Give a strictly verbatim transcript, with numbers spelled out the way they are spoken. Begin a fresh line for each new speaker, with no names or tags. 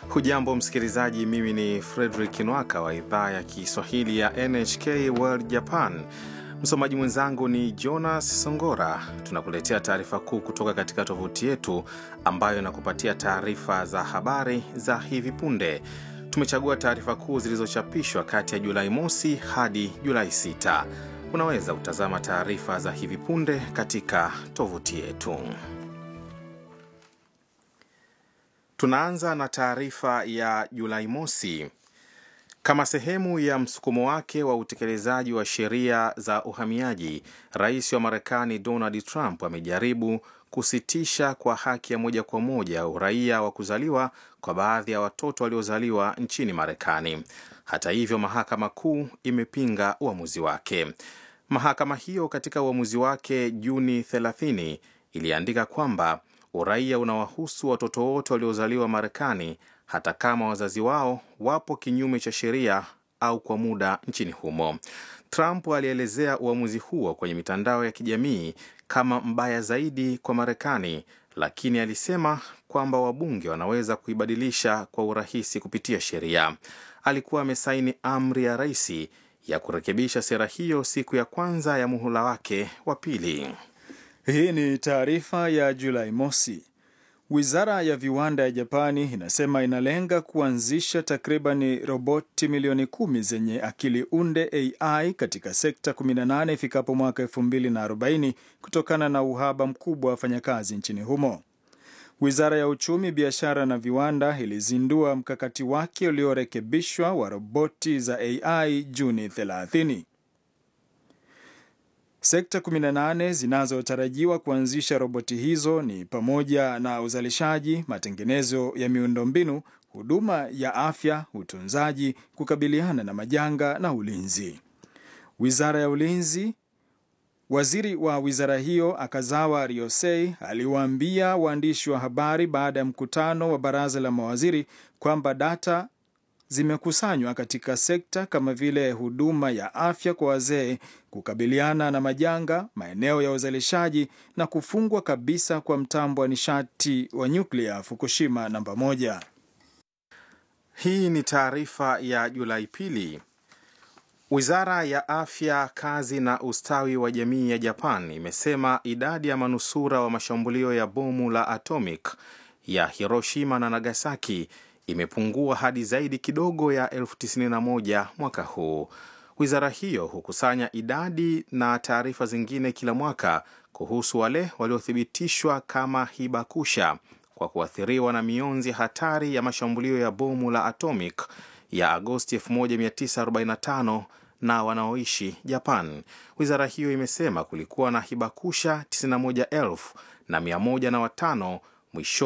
Hujambo msikilizaji, mimi ni Frederick Nwaka wa idhaa ya Kiswahili ya N H K World Japan. Msomaji mwenzangu ni Jonas Songora. Tunakuletea taarifa kuu kutoka katika tovuti yetu ambayo inakupatia taarifa za habari za hivi punde. Tumechagua taarifa kuu zilizochapishwa kati ya Julai mosi hadi Julai sita. Unaweza kutazama taarifa za hivi punde katika tovuti yetu. Tunaanza na taarifa ya Julai mosi. Kama sehemu ya msukumo wake wa utekelezaji wa sheria za uhamiaji, Rais wa Marekani Donald Trump amejaribu kusitisha kwa haki ya moja kwa moja uraia wa kuzaliwa kwa baadhi ya watoto waliozaliwa nchini Marekani. Hata hivyo, Mahakama Kuu imepinga uamuzi wake. Mahakama hiyo katika uamuzi wake Juni thelathini iliandika kwamba uraia unawahusu watoto wote waliozaliwa Marekani hata kama wazazi wao wapo kinyume cha sheria au kwa muda nchini humo. Trump alielezea uamuzi huo kwenye mitandao ya kijamii kama mbaya zaidi kwa Marekani, lakini alisema kwamba wabunge wanaweza kuibadilisha kwa urahisi kupitia sheria. Alikuwa amesaini amri ya rais ya kurekebisha sera hiyo siku ya kwanza ya muhula wake wa pili.
Hii ni taarifa ya Julai mosi. Wizara ya viwanda ya Japani inasema inalenga kuanzisha takribani roboti milioni kumi zenye akili unde A I katika sekta kumi na nane ifikapo mwaka elfu mbili na arobaini kutokana na uhaba mkubwa wa wafanyakazi nchini humo. Wizara ya uchumi, biashara na viwanda ilizindua mkakati wake uliorekebishwa wa roboti za A I Juni thelathini. Sekta kumi na nane zinazotarajiwa kuanzisha roboti hizo ni pamoja na uzalishaji, matengenezo ya miundombinu, huduma ya afya, utunzaji, kukabiliana na majanga na ulinzi. Wizara ya ulinzi, waziri wa wizara hiyo Akazawa Ryosei aliwaambia waandishi wa habari baada ya mkutano wa baraza la mawaziri kwamba data zimekusanywa katika sekta kama vile huduma ya afya kwa wazee, kukabiliana na majanga, maeneo ya uzalishaji na kufungwa kabisa kwa mtambo wa nishati wa nyuklia Fukushima namba moja.
Hii ni taarifa ya Julai pili. Wizara ya Afya, Kazi na Ustawi wa Jamii ya Japan imesema idadi ya manusura wa mashambulio ya bomu la atomic ya Hiroshima na Nagasaki imepungua hadi zaidi kidogo ya elfu tisini na moja mwaka huu. Wizara hiyo hukusanya idadi na taarifa zingine kila mwaka kuhusu wale waliothibitishwa kama hibakusha kwa kuathiriwa na mionzi hatari ya mashambulio ya bomu la atomic ya Agosti elfu moja mia tisa arobaini na tano na wanaoishi Japan. Wizara hiyo imesema kulikuwa na hibakusha tisini na moja elfu na mia moja na watano mwisho